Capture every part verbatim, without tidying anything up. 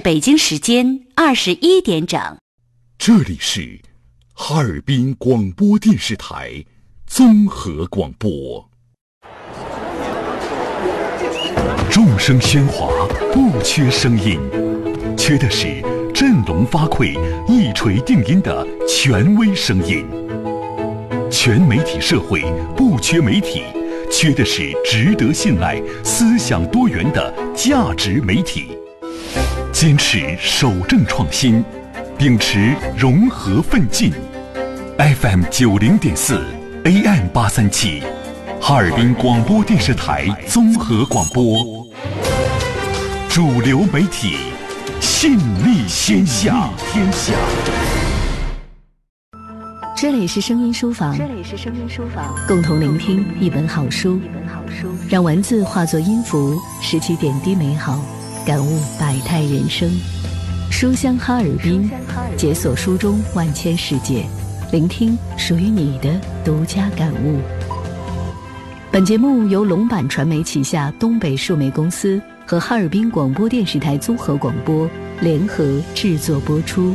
北京时间二十一点整。 这里是哈尔滨广播电视台综合广播。众声喧哗，不缺声音，缺的是振聋发聩、一锤定音的权威声音。全媒体社会不缺媒体，缺的是值得信赖、思想多元的价值媒体。坚持守正创新，秉持融合奋进。F M 九零点四 A M 八三七，哈尔滨广播电视台综合广播，主流媒体，信力天下天下。 这里是声音书房， 这里是声音书房， 共同聆听一本好书， 一本好书， 让文字化作音符，拾起点滴美好，感悟百态人生。书香哈尔滨，解锁书中万千世界，聆听属于你的独家感悟。本节目由龙版传媒旗下东北数媒公司和哈尔滨广播电视台综合广播联合制作播出。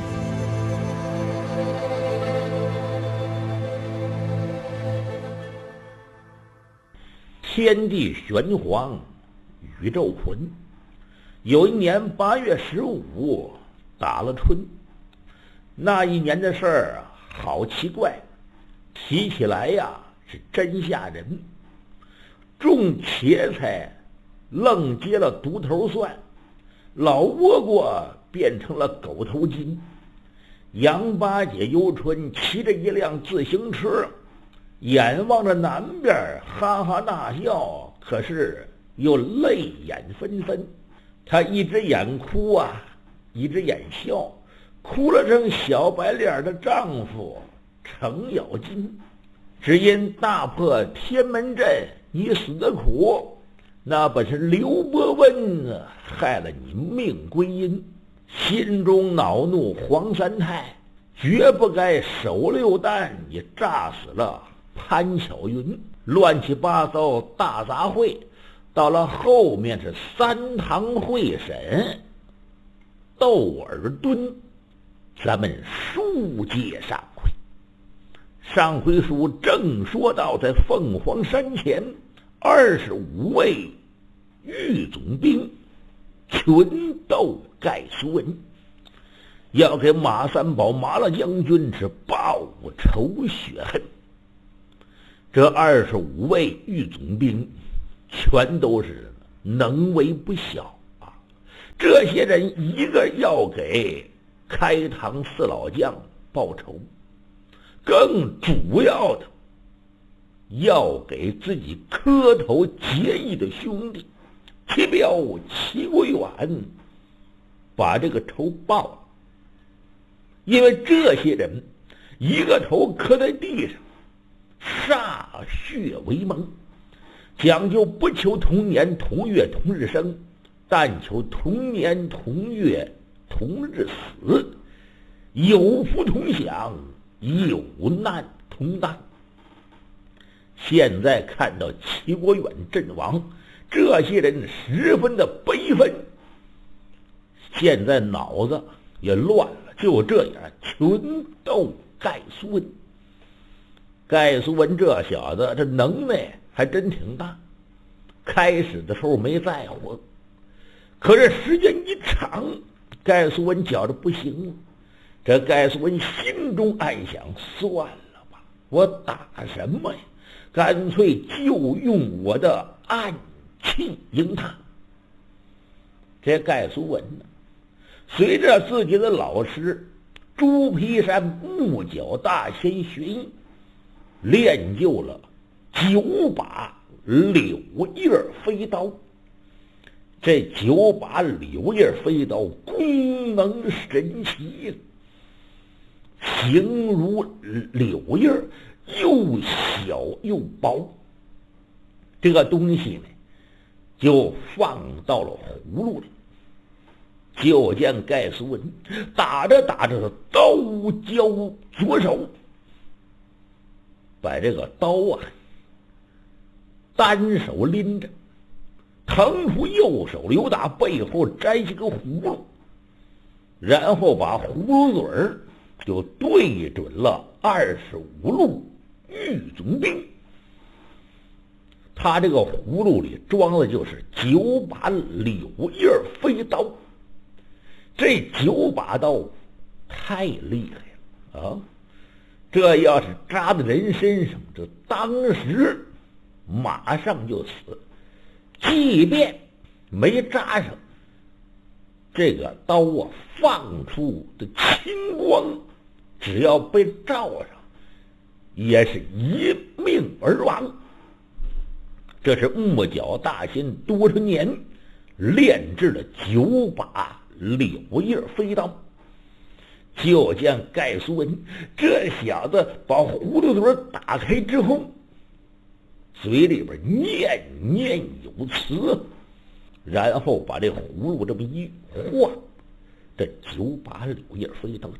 天地玄黄，宇宙浑。有一年八月十五打了春，那一年的事儿啊，好奇怪，提起来呀是真吓人。种茄菜愣结了独头蒜，老倭瓜变成了狗头金，杨八姐游春骑着一辆自行车，眼望着南边哈哈大笑，可是又泪眼纷纷。她一只眼哭啊，一只眼笑，哭了成小白脸的丈夫程咬金，只因大破天门阵，你死的苦，那本是刘伯温害了你命归阴。心中恼怒黄三太，绝不该手榴弹你炸死了潘巧云。乱七八糟大杂烩，到了后面是三堂会审窦尔敦。咱们书接上回，上回书正说到，在凤凰山前二十五位御总兵群斗盖苏文，要给马三宝马老将军是报仇雪恨。这二十五位御总兵全都是能为不小啊！这些人一个要给开膛四老将报仇，更主要的要给自己磕头结义的兄弟齐彪、齐国远把这个仇报了。因为这些人一个头磕在地上，歃血为盟，讲究不求同年同月同日生，但求同年同月同日死，有福同享，有难同当。现在看到齐国远阵亡，这些人十分的悲愤，现在脑子也乱了，就这样群斗盖苏文。盖苏文这小子这能耐还真挺大，开始的时候没在乎，可是时间一长，盖苏文觉着不行了。这盖苏文心中暗想，算了吧，我打什么呀，干脆就用我的暗器赢他。这盖苏文呢，随着自己的老师朱皮山木角大仙学艺，练就了九把柳叶飞刀。这九把柳叶飞刀功能神奇，形如柳叶，又小又薄。这个东西呢，就放到了葫芦里。就见盖苏文打着打着刀交左手，把这个刀啊单手拎着，腾出右手，由打背后摘起个葫芦， 然后把葫芦嘴儿就对准了二十五路狱总兵。他这个葫芦里装的就是九把柳叶飞刀，这九把刀太厉害了啊！这要是扎在人身上，这当时马上就死。即便没扎上，这个刀啊放出的青光，只要被照上，也是一命而亡。这是木角大仙多少年炼制了九把柳叶飞刀。就见盖苏文这小子把葫芦嘴打开之后，嘴里边念念有词，然后把这葫芦这么一晃，这九把柳叶飞刀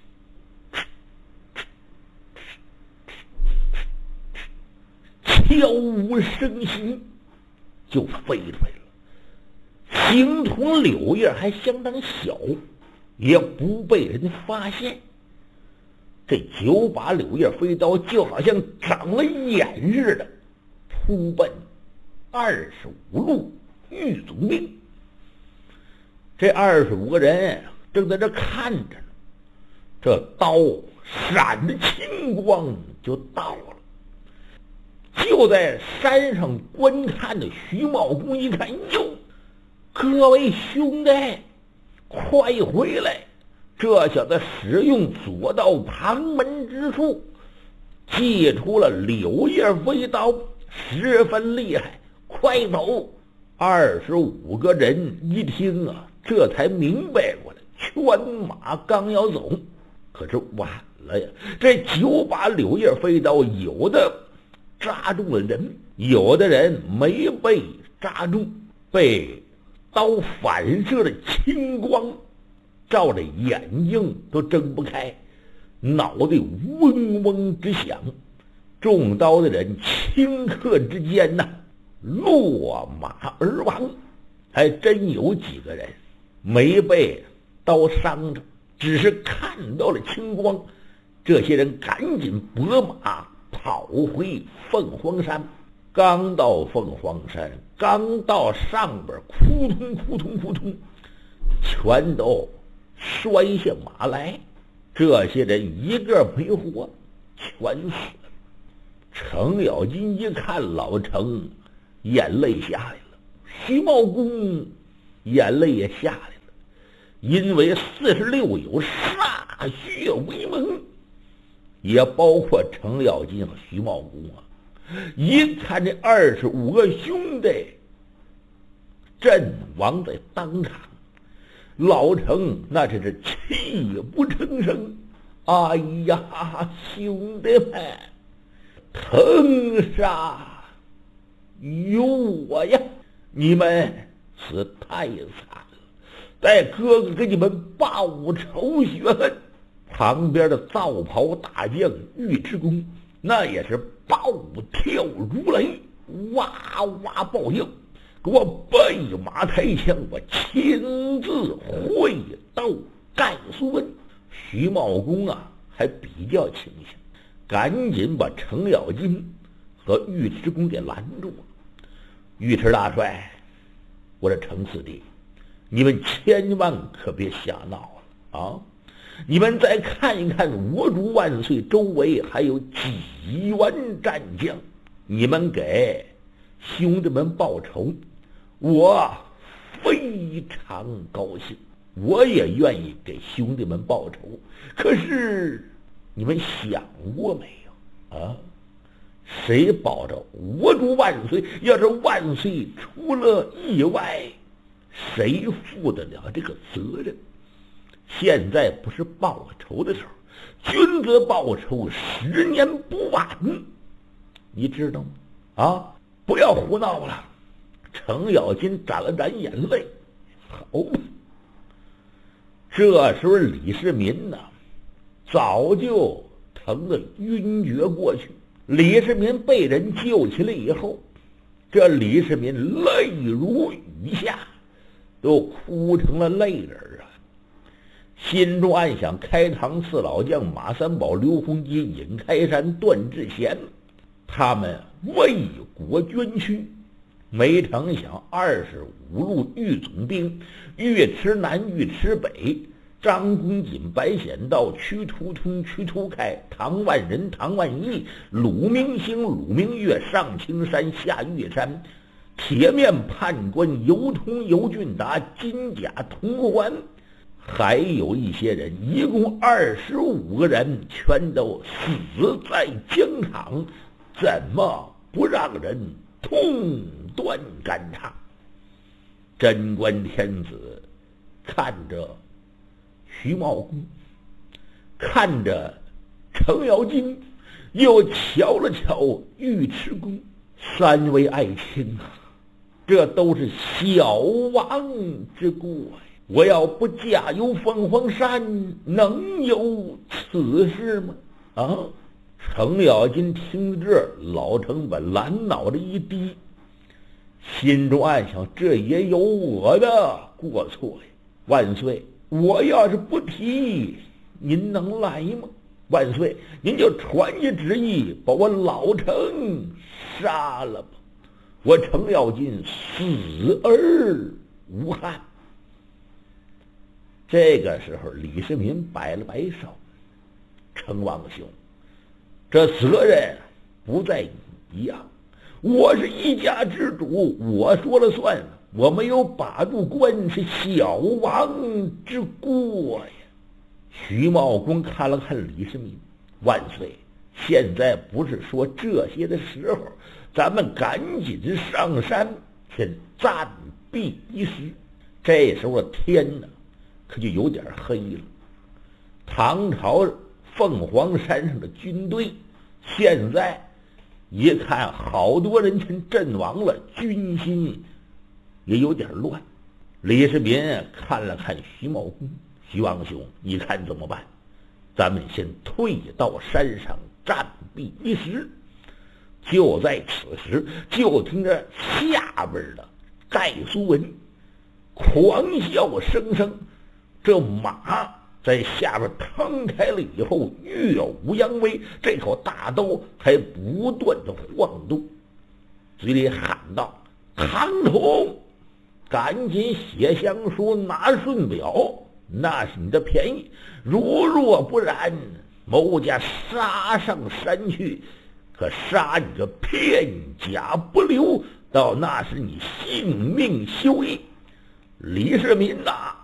悄无声息就飞出来了。形同柳叶还相当小，也不被人发现。这九把柳叶飞刀就好像长了眼似的，扑奔二十五路狱总兵。这二十五个人正在这看着呢，这刀闪着青光就到了。就在山上观看的徐茂公一看，哟，各位兄弟，快回来！这小子使用左道旁门之术，祭出了柳叶飞刀，十分厉害，快走！二十五个人一听啊，这才明白过来，圈马刚要走，可是晚了呀！这九把柳叶飞刀，有的扎中了人，有的人没被扎中，被刀反射的青光照着眼睛都睁不开，脑袋嗡嗡直响。中刀的人顷刻之间呐、啊，落马而亡。还真有几个人没被刀伤着，只是看到了青光。这些人赶紧拨马跑回凤凰山。刚到凤凰山，刚到上边，扑通扑通扑通，全都摔下马来。这些人一个没活，全死了。程咬金一看老程，眼泪下来了，徐茂公眼泪也下来了，因为四十六有歃血为盟，也包括程咬金和徐茂公啊。一看这二十五个兄弟阵亡在当场，老程那真是泣不成声。哎呀，兄弟们，疼杀有我呀！你们死太惨了，待哥哥给你们报仇雪恨。旁边的皂袍大将尉迟恭那也是暴跳如雷，哇哇报应，给我备马抬枪，我亲自会斗盖苏文。徐茂公啊还比较清醒，赶紧把程咬金和尉迟恭给拦住了。尉迟大帅，我这程四弟，你们千万可别瞎闹了啊！你们再看一看我主万岁周围还有几员战将，你们给兄弟们报仇，我非常高兴，我也愿意给兄弟们报仇。可是你们想过没有啊？谁保着我主万岁？要是万岁出了意外，谁负得了这个责任？现在不是报仇的时候，君子报仇，十年不晚，你知道吗？啊，不要胡闹了。程咬金沾了沾眼泪，好吧。这时候李世民呢，早就疼得晕厥过去。李世民被人救起来以后，这李世民泪如雨下，都哭成了泪人啊。 心中暗想：开膛四老将马三宝、刘洪基、尹开山、段志贤，他们为国捐躯。没成想，二十五路豫总兵尉迟南、尉迟北、张公瑾、白显道、屈突通、屈突开、唐万人、唐万义、鲁明星、鲁明月、上青山、下岳山、铁面判官尤通、尤俊达、金甲潼关，还有一些人，一共二十五个人，全都死在疆场，怎么不让人痛断肝肠？贞观天子看着徐茂公，看着程咬金，又瞧了瞧尉迟恭，三位爱卿啊，这都是小王之过呀！我要不驾游凤凰山，能有此事吗？啊！程咬金听这，老成把蓝脑袋一低，心中暗想：这也有我的过错呀！万岁，我要是不提，您能来吗？万岁，您就传下旨意，把我老程杀了吧！我程咬金死而无憾。这个时候，李世民摆了摆手：程王兄，这责任不在你呀，我是一家之主，我说了算，我没有把住关，是小王之过呀。徐茂公看了看李世民：万岁，现在不是说这些的时候，咱们赶紧上山去暂避一时。这时候天呢，可就有点黑了。唐朝凤凰山上的军队现在一看好多人全阵亡了，军心也有点乱。李世民看了看徐茂公：徐王兄，你看怎么办？咱们先退到山上暂避一时。就在此时，就听着下边的盖苏文狂笑声声，这马在下边腾开了以后，跃舞扬威，这口大刀还不断的晃动，嘴里喊道：唐统，赶紧写降书，拿顺表，那是你的便宜，如若不然，某家杀上山去，可杀你个片甲不留，到那时你性命休矣。李世民呐、啊，